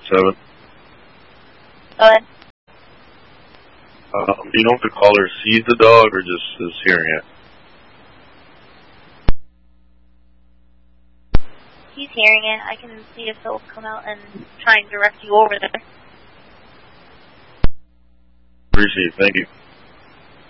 7. Go ahead. Do you know if the caller sees the dog or just is hearing it? He's hearing it. I can see if he'll come out and try and direct you over there. Appreciate it. Thank you.